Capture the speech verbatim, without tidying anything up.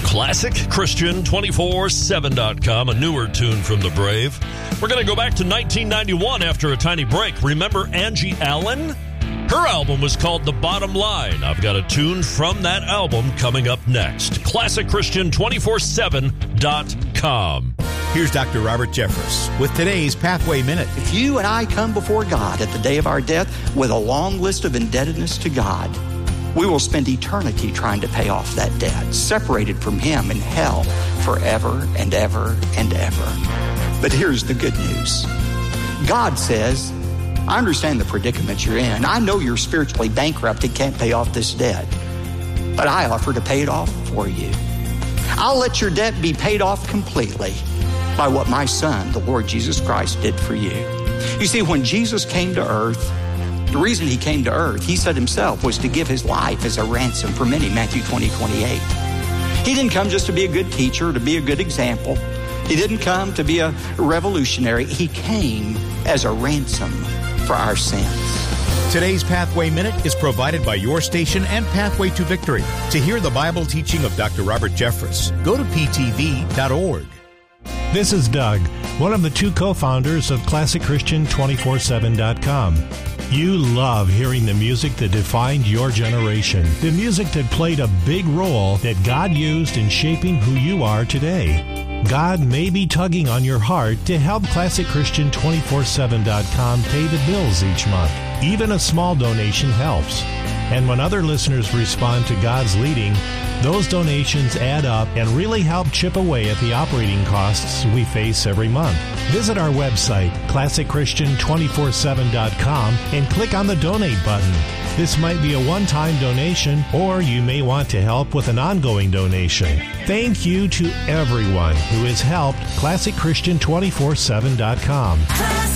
Classic Christian two four seven dot com, a newer tune from the Brave. We're going to go back to nineteen ninety-one after a tiny break. Remember Angie Allen? Her album was called The Bottom Line. I've got a tune from that album coming up next. Classic Christian two four seven dot com. Here's Doctor Robert Jeffress with today's Pathway Minute. If you and I come before God at the day of our death with a long list of indebtedness to God, we will spend eternity trying to pay off that debt, separated from Him in hell forever and ever and ever. But here's the good news. God says, I understand the predicament you're in. I know you're spiritually bankrupt and can't pay off this debt, but I offer to pay it off for you. I'll let your debt be paid off completely by what my Son, the Lord Jesus Christ, did for you. You see, when Jesus came to earth, the reason He came to earth, He said Himself, was to give His life as a ransom for many, Matthew twenty, twenty-eight. He didn't come just to be a good teacher, to be a good example. He didn't come to be a revolutionary. He came as a ransom for our sins. Today's Pathway Minute is provided by your station and Pathway to Victory. To hear the Bible teaching of Doctor Robert Jeffress, go to P T V dot org. This is Doug, one of the two co-founders of Classic Christian two four seven dot com. You love hearing the music that defined your generation, the music that played a big role that God used in shaping who you are today. God may be tugging on your heart to help Classic Christian two four seven dot com pay the bills each month. Even a small donation helps. And when other listeners respond to God's leading, those donations add up and really help chip away at the operating costs we face every month. Visit our website, Classic Christian two four seven dot com, and click on the Donate button. This might be a one-time donation, or you may want to help with an ongoing donation. Thank you to everyone who has helped Classic Christian two four seven dot com.